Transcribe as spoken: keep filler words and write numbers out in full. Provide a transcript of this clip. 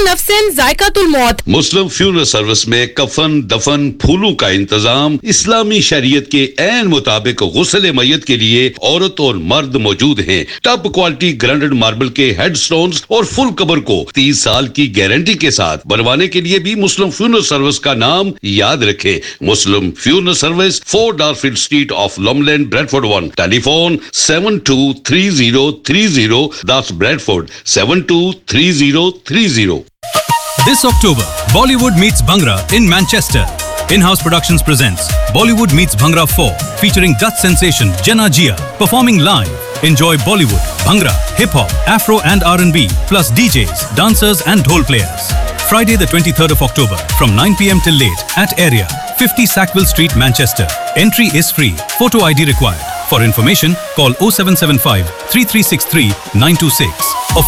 नफ्सिन जायकातुल मौत। मुस्लिम funeral service में कफन, दफन, फूलों का इंतजाम इस्लामी शरीयत के ऐन मुताबिक गुस्ल मय्यत के लिए औरत और मर्द मौजूद हैं। टॉप क्वालिटी ग्राइंडेड मार्बल के हेडस्टोन्स और फुल कबर को तीस साल की गारंटी के साथ बनवाने के लिए भी मुस्लिम फ्यूनरल सर्विस का नाम याद रखें। मुस्लिम funeral service, four डारफील्ड street of लॉमलैंड, Bradford one. Telephone seven to three zero three zero, that's Bradford seven two three zero three zero. This October, Bollywood meets Bhangra in Manchester. In-house Productions presents Bollywood meets Bhangra four, featuring Dutch sensation Jenna Gia performing live. Enjoy Bollywood, Bhangra, hip-hop, Afro and R and B, plus D Js, dancers and dhol players. Friday the twenty-third of October from nine p m till late at Area, fifty Sackville Street, Manchester. Entry is free. Photo I D required. For information, call oh seven seven five, three three six three, nine two six.